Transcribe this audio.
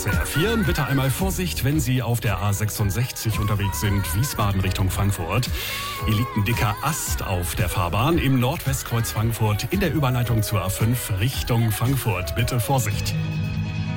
SWR 4. Bitte einmal Vorsicht, wenn Sie auf der A66 unterwegs sind, Wiesbaden Richtung Frankfurt. Hier liegt ein dicker Ast auf der Fahrbahn im Nordwestkreuz Frankfurt in der Überleitung zur A5 Richtung Frankfurt. Bitte Vorsicht.